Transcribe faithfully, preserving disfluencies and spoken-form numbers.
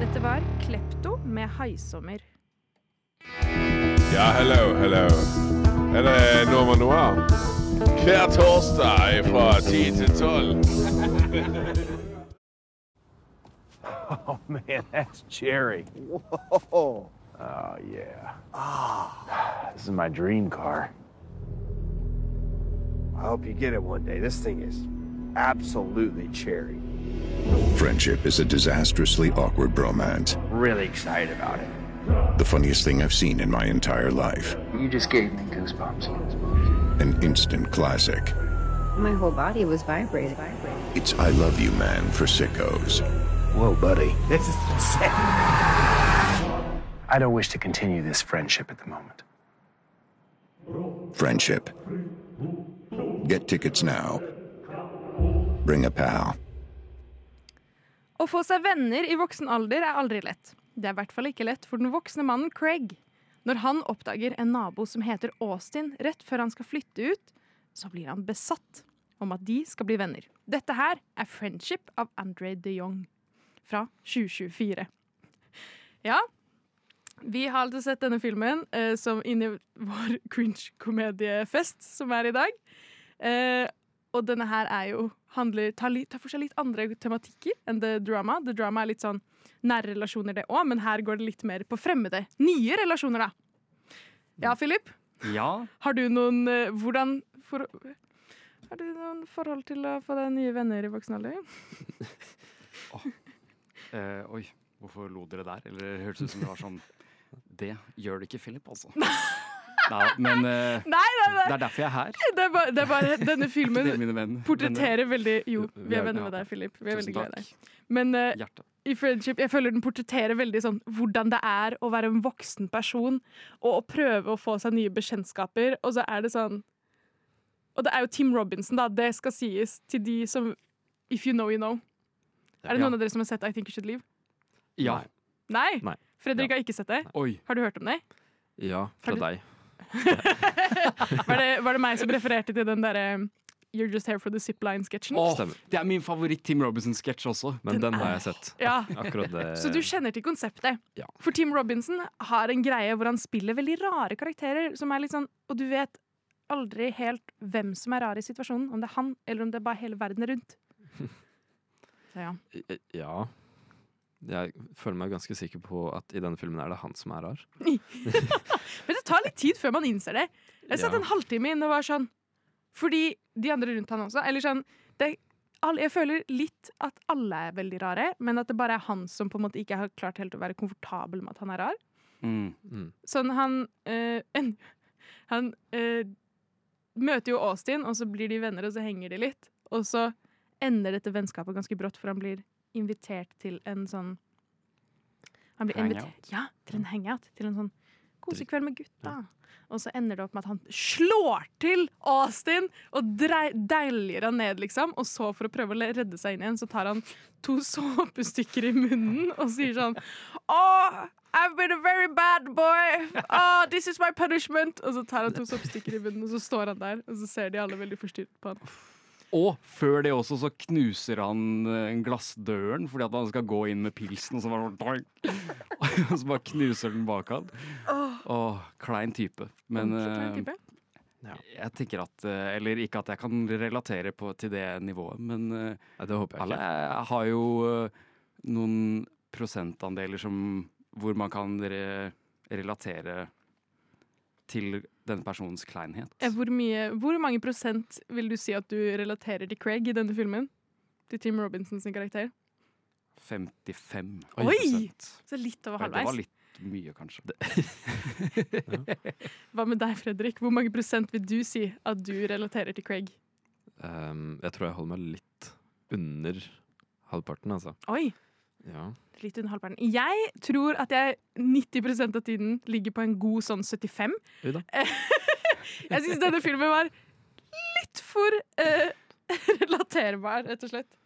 Dette var Klepto med Haisommer. Ja, hello, hello. Er det Nova Noir? Hver torsdag fra ti til tolv. Oh, man, that's Jerry. Whoa. Oh, yeah. Ah, this is my dream car. I hope you get it one day. This thing is absolutely cherry. Friendship is a disastrously awkward bromance. Really excited about it. The funniest thing I've seen in my entire life. You just gave me goosebumps. An instant classic. My whole body was vibrating. It's I Love You Man for sickos. Whoa, buddy. This is insane. I don't wish to continue this friendship at the moment. Friendship. Get tickets now. Bring a pal. Å få seg venner i voksen alder er aldri lett. Det er i hvert fall ikke lett for den voksne mannen Craig. Når han oppdager en nabo som heter Austin rett før han skal flytte ut, så blir han besatt om at de skal bli venner. Dette her er Friendship av Andre de Jong fra tjue tjuefire. Ja, vi har alltid sett denne filmen eh, som inn i vår cringe-komediefest som er i dag. Eh, og denne her er jo, handler, tar, tar for seg litt andre tematikker enn The Drama. The Drama er litt sånn nære relasjoner det også, men her går det litt mer på fremmede, nye relasjoner da. Ja, Philip? Ja? Har du noen, uh, hvordan, for, har du noen forhold til å få deg nye venner i voksen alder? oh. uh, oi, hvorfor lo dere der? Eller det hørtes ut som det var sånn, det gjør det ikke, Philip, altså. Nei, men uh, nei, nei, nei. Det er derfor jeg er her. Det er bare, det er bare denne filmen venn, portretterer veldig, jo, vi er venner med deg, Philip. Vi er veldig glad i deg. Men uh, i Friendship, jeg føler den portretterer veldig sånn hvordan det er å være en voksen person og å prøve å få seg nye bekjentskaper, og så er det sånn, og det er jo Tim Robinson da, det skal sies til de som, if you know, you know. Er det noen ja. av dere som har sett I Think You Should Leave? Ja. Nei? Nei. Fredrik ja. har ikke sett det? Oi. Har du hørt om det? Ja, fra deg. var, det, var det meg som refererte til den der You're Just Here for the Zipline-sketsjen? Oh, det er min favoritt Tim Robinson-sketsj også. Men den, den har jeg sett. Ja. Akkurat det. Så du kjenner til konseptet. Ja. For Tim Robinson har en greie hvor han spiller veldig rare karakterer, som er litt sånn, og du vet aldri helt hvem som er rar i situasjonen, om det er han, eller om det er bare hele verden rundt. Så ja. Ja. Jeg føler meg ganske sikker på at i denne filmen er det han som er rar. Men det tar litt tid før man innser det. Jeg satt ja. en halvtime inn og var sånn, fordi de andre rundt han også, eller sånn, det, alle, jeg føler litt at alle er veldig rare, men at det bare er han som på en måte ikke har klart helt å være komfortabel med at han er rar. Mm. Mm. Sånn han, øh, en, han øh, møter jo Austin, og så blir de venner, og så henger de litt, og så ender dette vennskapet ganske brått, for han blir invitert til en sånn han blir invitert, ja, til en hangout, til en sånn kosekveld med gutta. Og så ender det opp med at han slår til Austin og deiler han ned, liksom. Og så for å prøve å redde seg inn igjen, så tar han to såpestykker i munnen og sier sånn Oh, I've been a very bad boy. Oh, this is my punishment. Og så tar han to såpestykker i munnen, og så står han der, og så ser de alle veldig forstyrret på han. Og før det også så knuser han en glassdøren fordi at han skal gå inn med pilsen, og så, bare, og så bare knuser den bak han. Åh, oh, klein type. Men klein type. Uh, jeg tenker at, uh, eller ikke at jeg kan relatere på, til det nivået, men uh, ja, det håper jeg alle ikke. Har jo uh, noen prosentandeler som, hvor man kan re relatere til den personens kleinhet. Hvor, mye, hvor mange prosent vil du si at du relaterer til Craig i denne filmen? Til Tim Robinsons karakter? femtifem. Oi! Så litt over halvveis. Det var litt mye, kanskje. ja. Hva med deg, Fredrik? Hvor mange prosent vil du si at du relaterer til Craig? Um, jeg tror jeg holder meg litt under halvparten, altså. Oi! Ja. Litt under halvparten. Jeg tror at jeg nitti prosent av tiden ligger på en god sånn syttifem. Jeg synes denne filmen var litt for uh, relaterbar, rett og slett.